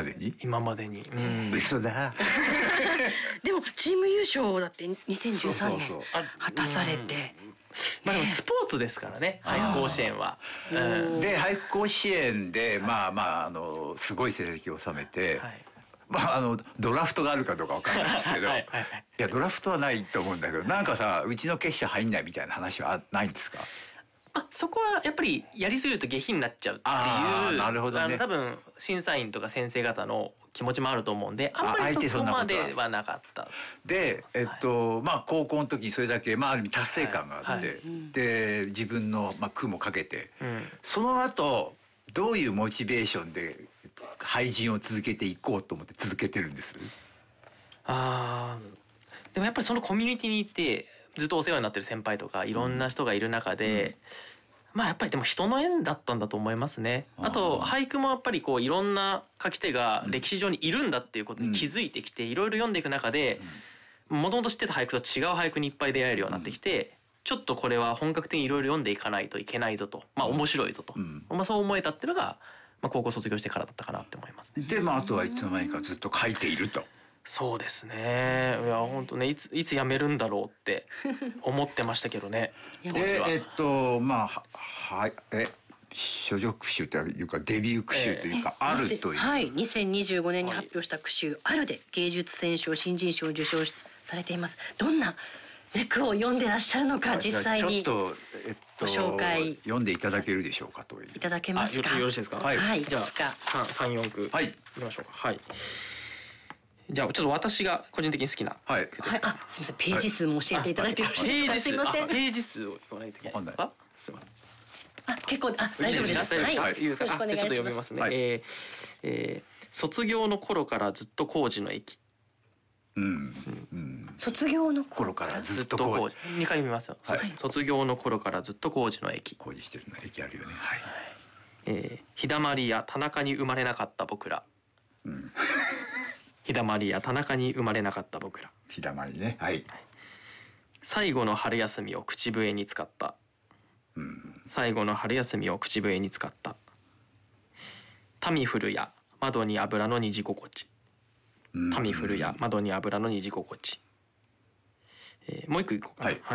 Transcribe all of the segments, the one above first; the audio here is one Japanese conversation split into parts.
でに。 嘘だ。 でもチーム優勝だって2013年果たされて。 まあでもスポーツですからね、俳句甲子園は。 で俳句甲子園ですごい成績を収めて、ドラフトがあるかどうかわかんないですけど、いやドラフトはないと思うんだけど、なんかさ、うちの結社入んないみたいな話はないんですか？ そこはやっぱりやりすぎると下品になっちゃうっていう、 なるほどね、 多分審査員とか先生方の気持ちもあると思うんで、あんまりそこまではなかった。 で、高校の時にそれだけ、ある意味達成感があって、で自分の、句もかけて、その後どういうモチベーションで俳人を続けていこうと思って続けてるんです？ でもやっぱりそのコミュニティに行ってずっとお世話になってる先輩とかいろんな人がいる中で、やっぱりでも人の縁だったんだと思いますね。あと俳句もやっぱりいろんな書き手が歴史上にいるんだっていうことに気づいてきて、いろいろ読んでいく中で、もともと知ってた俳句と違う俳句にいっぱい出会えるようになってきて、ちょっとこれは本格的にいろいろ読んでいかないといけないぞと、面白いぞと、そう思えたっていうのが、高校卒業してからだったかなって思いますね。 で、あとはいつの間にかずっと書いていると。 そうですね。いや本当ね、いつ辞めるんだろうって思ってましたけどね。 で、所属句集というかデビュー句集というか、あるという。 はい、2025年に発表した句集、あるで芸術選奨新人賞を受賞されています。どんな句を読んでらっしゃるのか、実際にちょっと、 ご紹介読んでいただけるでしょうかという。 いただけますか？ よろしいですか？ はい。 じゃあ3、4句いきましょうか。はい。じゃあちょっと私が個人的に好きな句です。 すみません、ページ数も教えていただいてよろしいですか？すみません。 ページ数を言わないといけないですか？すみません。 結構大丈夫です。はい。よろしくお願いします。 ちょっと読みますね。卒業の頃からずっと工事の駅。 卒業の頃からずっと工事。2回見ますよ。卒業の頃からずっと工事の駅。 工事してるの駅あるよね。 日だまりや田中に生まれなかった僕ら。日だまりや田中に生まれなかった僕ら。 日だまりね。はい。 最後の春休みを口笛に使った。最後の春休みを口笛に使った。民降るや窓に油の虹心地。民降るや窓に油の虹心地。もう一個いこうかな。はい。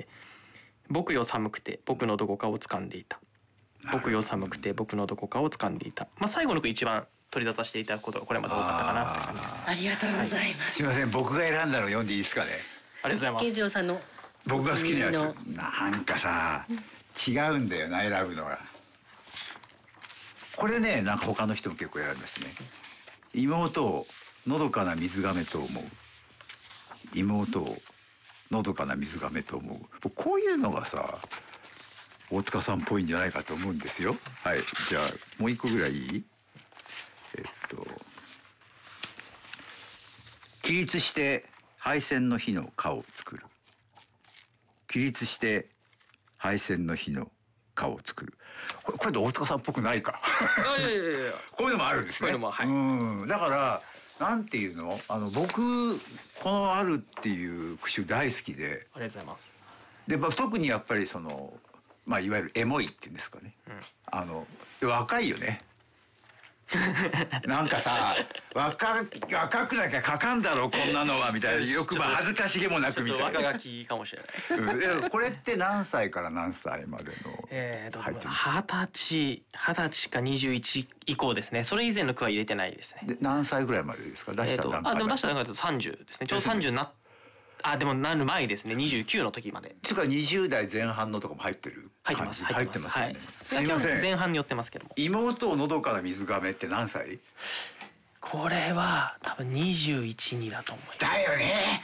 僕よ寒くて僕のどこかを掴んでいた。僕よ寒くて僕のどこかを掴んでいた。最後の句一番取り立たせていただくことがこれまで多かったかなって感じです。 ありがとうございます。 すみません、僕が選んだの読んでいいですかね？ ありがとうございます。 慶次郎さんの僕が好きなやつ、なんかさ、違うんだよな、選ぶのが。これね、なんか他の人も結構選びますね。妹をのどかな水がめと思う。妹をのどかな水がめと思う。こういうのがさ、大塚さんっぽいんじゃないかと思うんですよ。はい、じゃあもう一個ぐらいいい？起立して敗戦の日の顔を作る。起立して敗戦の日の顔を作る。これで大塚さんっぽくないか。 いやこういうのもあるんですね。 こういうのも、 だからなんていうの、僕このあるっていう句集大好きで。 ありがとうございます。 で、特にやっぱりいわゆるエモいっていうんですかね。若いよね。なんかさ、若くなきゃ書かんだろこんなのはみたいな、よく恥ずかしげもなくみたいな。 若書きかもしれない。 これって何歳から何歳までの？ 20歳か21以降ですね。それ以前の句は入れてないですね。 で何歳ぐらいまでですか？出した段階。 でも出した段階だと30ですね。ちょうど30になって。でもなる前ですね。29の時まで。 つうか20代前半のとかも入ってる感じ？入ってますよね。すみません。 前半に寄ってますけども。 妹をのどかな水がめって何歳？ これは多分21、2だと思います。 だよね。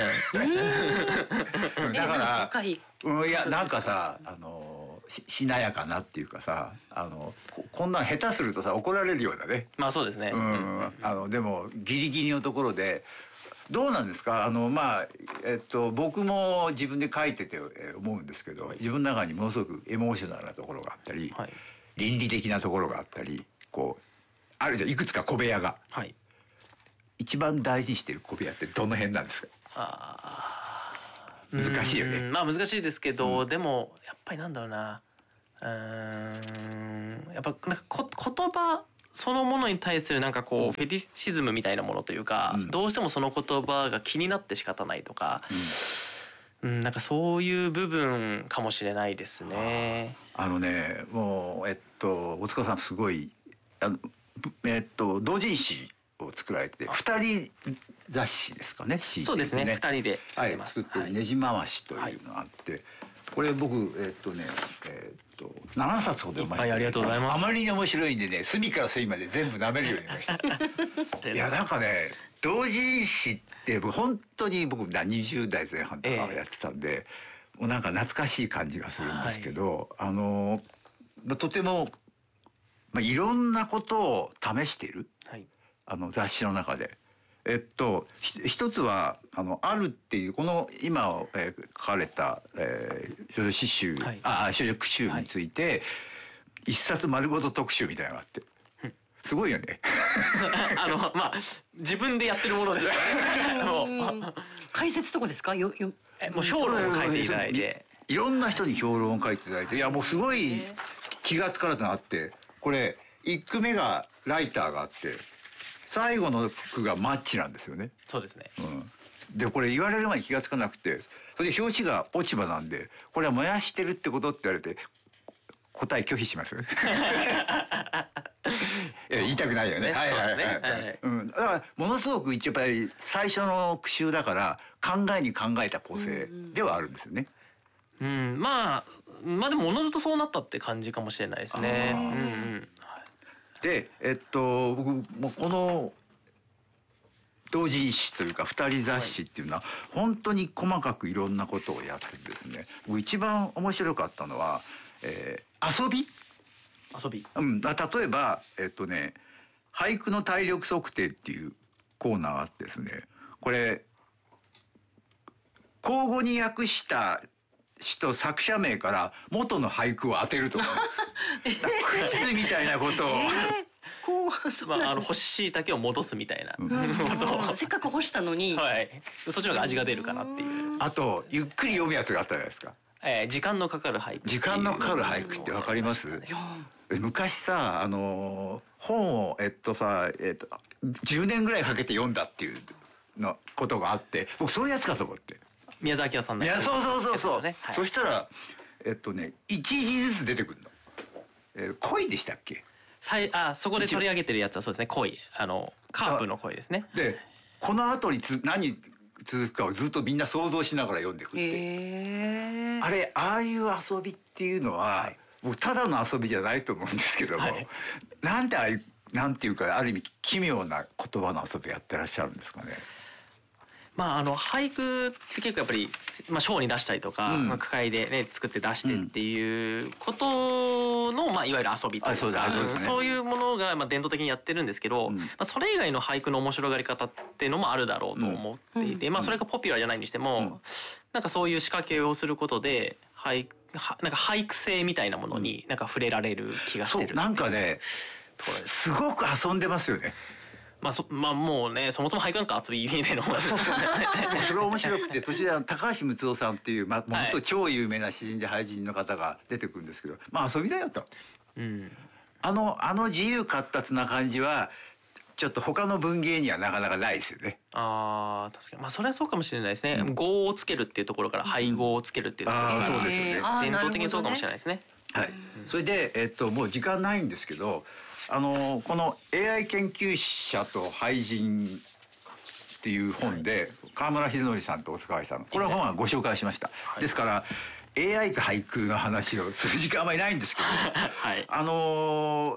だからいやなんかさ、しなやかなっていうかさ、こんなん下手するとさ怒られるようなね。 そうですね。 でもギリギリのところで。どうなんですか？僕も自分で書いてて思うんですけど、自分の中にものすごくエモーショナルなところがあったり、倫理的なところがあったり、あるじゃん、いくつか小部屋が。一番大事にしてる小部屋ってどの辺なんですか？難しいよね。 難しいですけど、でもやっぱりなんだろうな、やっぱなんか言葉そのものに対するなんかこうフェティシズムみたいなものというか、どうしてもその言葉が気になって仕方ないとか、なんかそういう部分かもしれないですね。 もう大塚さんすごい同人誌を作られて2人雑誌ですかね。 そうですね。2人でやってます。作ってるねじ回しというのがあって、これ僕7冊ほど読ませて、 はい、ありがとうございます。 あまりに面白いんでね、隅から隅まで全部舐めるようになりました。いやなんかね、同人誌って本当に僕20代前半とかやってたんで、もうなんか懐かしい感じがするんですけど、とても、いろんなことを試している、雑誌の中で。一つはあるっていうこの今書かれた少女詩集、少女句集について一冊丸ごと特集みたいなのがあって、すごいよね。 自分でやってるものですからね。 解説とかですか？ もう評論を書いていただいて、 いろんな人に評論を書いていただいて、いやもうすごい気がつかれたのがあって、これ1句目がライターがあって。最後の句がマッチなんですよね。 そうですね。 でこれ言われる前に気がつかなくて、それで表紙が落ち葉なんで、これは燃やしてるってことって言われて答え拒否します。言いたくないよね。だからものすごくやっぱり最初の句集だから考えに考えた構成ではあるんですよね。 まあでもおのずとそうなったって感じかもしれないですね。 で僕もこの同人誌というか2人雑誌っていうのは本当に細かくいろんなことをやってですね、僕一番面白かったのは、遊び、例えば俳句の体力測定っていうコーナーがあってですね、これ口語に訳した詩と作者名から元の俳句を当てるとか、クイズみたいなことを干し椎茸を戻すみたいなせっかく干したのに、 そっちの方が味が出るかなっていう。 あとゆっくり読むやつがあったじゃないですか。 時間のかかる俳句。 時間のかかる俳句ってわかります？昔さ本を10年ぐらいかけて読んだっていうのことがあって、僕そういうやつかと思って。 宮沢明さんの。 そう。そしたら1字ずつ出てくるの。恋でしたっけ？ そこで取り上げてるやつはそうですね、恋、カープの恋ですね。 でこの後に何続くかをずっとみんな想像しながら読んでいくって、ああいう遊びっていうのは、僕ただの遊びじゃないと思うんですけども、なんでなんていうかある意味奇妙な言葉の遊びやってらっしゃるんですかね。 俳句って結構やっぱり、賞に出したりとか、句会でね作って出してっていうことの、いわゆる遊びというか、そういうものが伝統的にやってるんですけど、それ以外の俳句の面白がり方っていうのもあるだろうと思っていて、それがポピュラーじゃないにしても、なんかそういう仕掛けをすることでなんか俳句性みたいなものになんか触れられる気がしてる。 なんかね、すごく遊んでますよね。 もうね、そもそも俳句なんか遊びみたいなものですよね。 それが面白くて、途中で高橋睦夫さんっていうものすごい超有名な詩人で俳人の方が出てくるんですけど、遊びだよと。あの自由闊達な感じはちょっと他の文芸にはなかなかないですよね。 確かに。それはそうかもしれないですね。語をつけるっていうところから配語をつけるっていうところが、 そうですよね。 伝統的にそうかもしれないですね。 それでもう時間ないんですけど、この AI 研究者と俳人っていう本で、川村秀則さんと大塚愛さん、これは本はご紹介しました。ですから AI と俳句の話をする時間あまりないんですけど、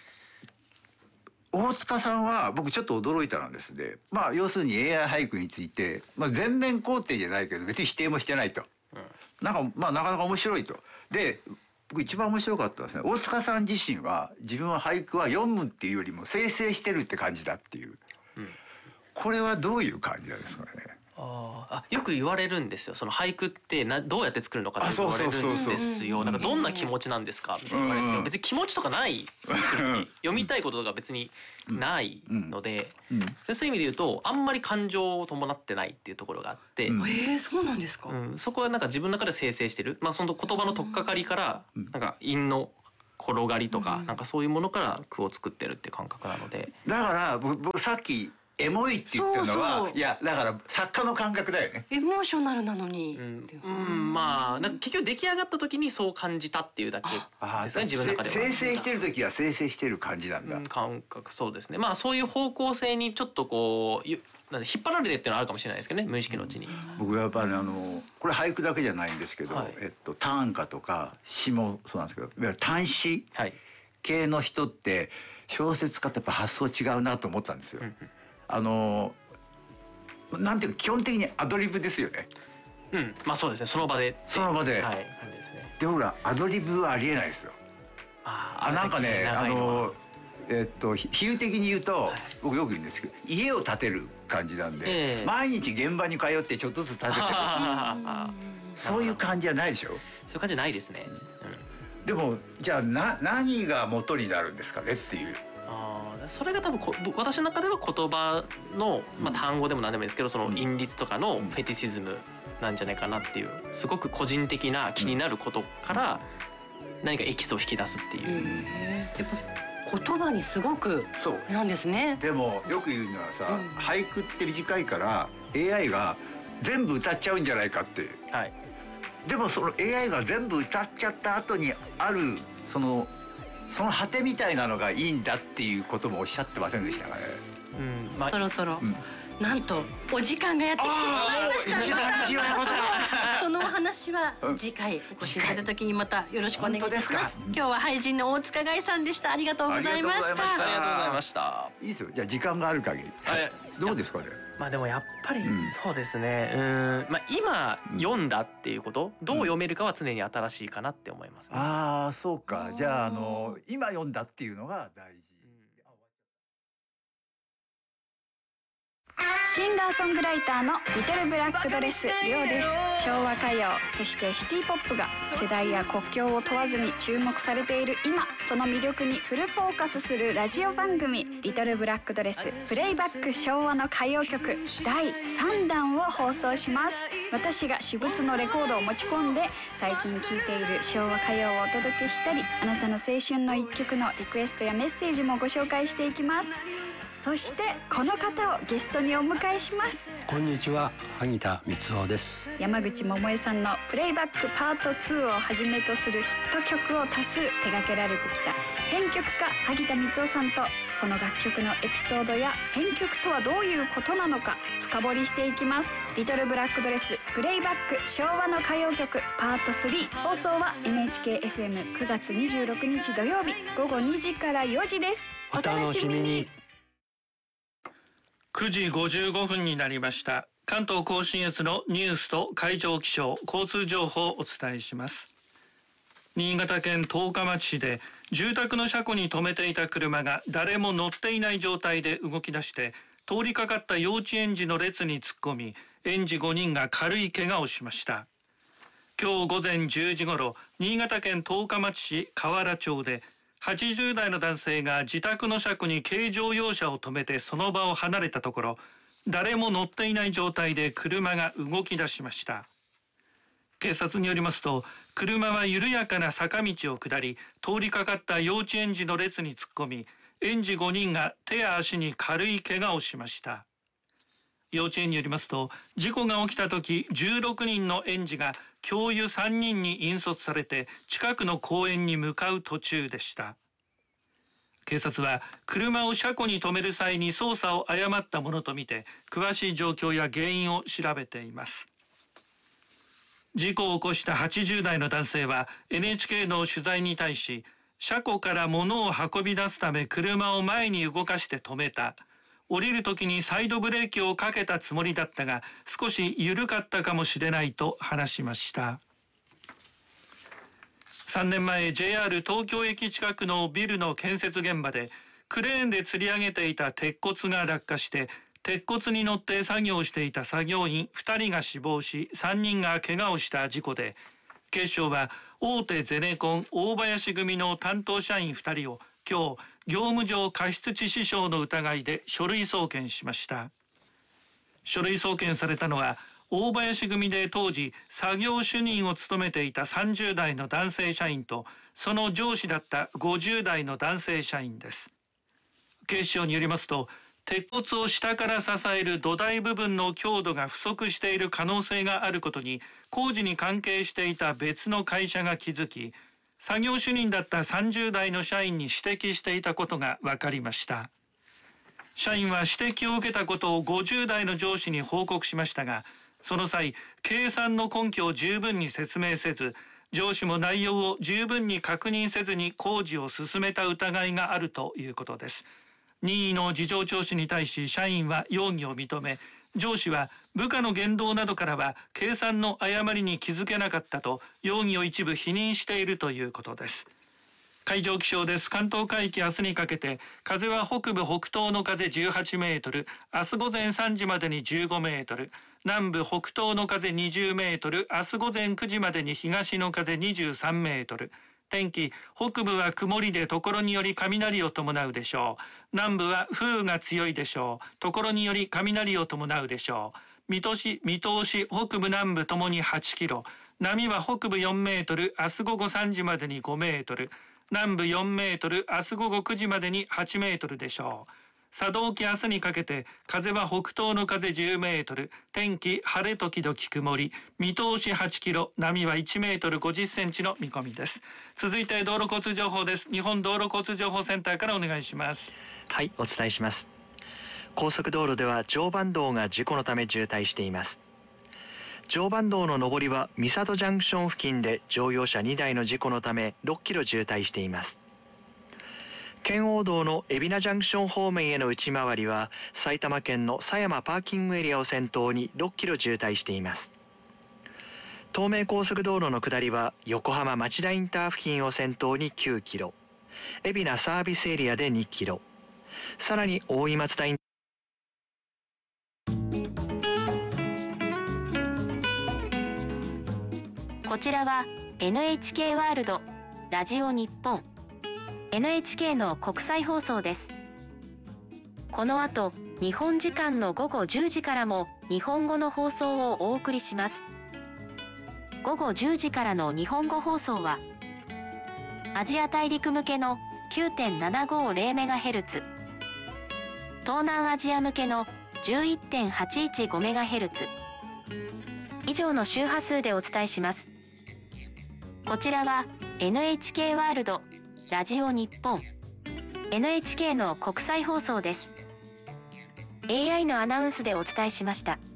大塚さんは僕ちょっと驚いたのですね、要するに AI 俳句について、全面肯定じゃないけど別に否定もしてないと、なかなか面白いと。で僕一番面白かったですね、大塚さん自身は自分は俳句は読むっていうよりも生成してるって感じだっていう、これはどういう感じなんですかね。 よく言われるんですよ。その俳句ってどうやって作るのかって言われるんですよ。なんかどんな気持ちなんですかって言われるんですけど、別に気持ちとかない。読みたいこととか別にないので、そういう意味で言うとあんまり感情を伴ってないっていうところがあって、 そうなんですか。 そこはなんか自分の中で生成してる。その言葉の取っかかりからなんか韻の転がりとか、なんかそういうものから句を作ってるっていう感覚なので。 だから僕さっきエモいって言ってるのは、いやだから作家の感覚だよね。 エモーショナルなのに。 まあなんか結局出来上がった時にそう感じたっていうだけですね、自分の中では。 生成してる時は生成してる感じなんだ。 感覚、そうですね。まあそういう方向性にちょっとこう引っ張られてっていうのはあるかもしれないですけどね、無意識のうちに。 僕はやっぱりこれ俳句だけじゃないんですけど、短歌とか詩もそうなんですけど、いわゆる短詩系の人って小説家ってやっぱ発想違うなと思ったんですよ。なんていうか基本的にアドリブですよね。 まあそうですね、その場で。 感じですね。でほらアドリブはありえないですよ。なんかね比喩的に言うと、僕よく言うんですけど、家を建てる感じなんで、毎日現場に通ってちょっとずつ建ててるそういう感じはないでしょ。 そういう感じはないですね。 でもじゃあ何が元になるんですかねっていう。 それが多分私の中では言葉の、単語でも何でもいいですけど、その韻律とかのフェティシズムなんじゃないかなっていう、すごく個人的な気になることから何かエキスを引き出すっていう。 やっぱ言葉にすごくなんですね。 でもよく言うのはさ、俳句って短いから AI が全部歌っちゃうんじゃないかって。でもその AI が全部歌っちゃった後にあるその果てみたいなのがいいんだっていうこともおっしゃってませんでしたかね。 そろそろ、なんとお時間がやってきてしまいました。そのお話は次回お越しいただいた時にまたよろしくお願いします。今日は俳人の大塚凱さんでした。ありがとうございました。 ありがとうございました。 いいですよ。じゃあ時間がある限り。どうですかね。 まあでもやっぱりそうですね。今読んだっていうこと、どう読めるかは常に新しいかなって思いますね。 そうか。じゃあ今読んだっていうのが大事。 シンガーソングライターのリトルブラックドレス亮です。昭和歌謡、そしてシティポップが世代や国境を問わずに注目されている今、その魅力にフルフォーカスするラジオ番組リトルブラックドレスプレイバック昭和の歌謡曲第3弾を放送します。私が私物のレコードを持ち込んで最近聴いている昭和歌謡をお届けしたり、あなたの青春の一曲のリクエストやメッセージもご紹介していきます。そしてこの方をゲストにお迎えします。 こんにちは、萩田光雄です。 山口百恵さんのプレイバックパート2をはじめとするヒット曲を多数手掛けられてきた編曲家萩田光雄さんと、その楽曲のエピソードや編曲とはどういうことなのか深掘りしていきます。リトルブラックドレスプレイバック昭和の歌謡曲パート3、放送は NHK-FM9 月26日土曜日午後2時から4時です。 お楽しみに。 9時55分になりました。関東甲信越のニュースと海上気象、交通情報をお伝えします。新潟県十日町市で住宅の車庫に停めていた車が誰も乗っていない状態で動き出して通りかかった幼稚園児の列に突っ込み、園児5人が軽い怪我をしました。今日午前10時ごろ、新潟県十日町市河原町で80代の男性が自宅の車庫に軽乗用車を止めてその場を離れたところ、誰も乗っていない状態で車が動き出しました。警察によりますと、車は緩やかな坂道を下り、通りかかった幼稚園児の列に突っ込み、園児5人が手や足に軽い怪我をしました。幼稚園によりますと、事故が起きた時、16人の園児が教諭3人に引率されて近くの公園に向かう途中でした。警察は車を車庫に止める際に操作を誤ったものとみて、詳しい状況や原因を調べています。事故を起こした80代の男性は NHK の取材に対し、車庫から物を運び出すため車を前に動かして止めた。降りるときにサイドブレーキをかけたつもりだったが、少し緩かったかもしれないと話しました。3年前、JR 東京駅近くのビルの建設現場で、クレーンで吊り上げていた鉄骨が落下して、鉄骨に乗って作業していた作業員2人が死亡し、3人が怪我をした事故で、警視庁は大手ゼネコン大林組の担当社員2人を今日、業務上過失致死傷の疑いで書類送検しました。書類送検されたのは、 大林組で当時作業主任を務めていた30代の男性社員とその上司だった50代の男性社員です。警視庁によりますと、鉄骨を下から支える土台部分の強度が不足している可能性があることに工事に関係していた別の会社が気づき、作業主任だった30代の社員に指摘していたことが分かりました。社員は指摘を受けたことを50代の上司に報告しましたが、その際、計算の根拠を十分に説明せず、上司も内容を十分に確認せずに工事を進めた疑いがあるということです。任意の事情聴取に対し社員は容疑を認め、上司は部下の言動などからは計算の誤りに気づけなかったと容疑を一部否認しているということです。海上気象です。関東海域、明日にかけて風は北部北東の風18メートル、明日午前3時までに15メートル、南部北東の風20メートル、明日午前9時までに東の風23メートル。天気、北部は曇りで所により雷を伴うでしょう。南部は風雨が強いでしょう。所により雷を伴うでしょう。見通し北部南部ともに8キロ、波は北部4メートル、明日午後3時までに5メートル、南部4メートル、明日午後9時までに8メートルでしょう。佐渡沖、明日にかけて風は北東の風10メートル、天気晴れ時々曇り、見通し8キロ、波は1メートル50センチの見込みです。続いて道路交通情報です。日本道路交通情報センターからお願いします。 はい、お伝えします。高速道路では常磐道が事故のため渋滞しています。常磐道の上りは三郷ジャンクション付近で乗用車2台の事故のため6キロ渋滞しています。圏央道の海老名ジャンクション方面への内回りは埼玉県の狭山パーキングエリアを先頭に6キロ渋滞しています。東名高速道路の下りは横浜町田インター付近を先頭に9キロ、海老名サービスエリアで2キロ、さらに大井松田インこちらは NHK ワールドラジオ日本 NHK の国際放送です。この後、日本時間の午後10時からも日本語の放送をお送りします。午後10時からの日本語放送は、アジア大陸向けの 9.750MHz、東南アジア向けの 11.815MHz、以上の周波数でお伝えします。こちらは NHK ワールドラジオ日本 NHK の国際放送です。AI のアナウンスでお伝えしました。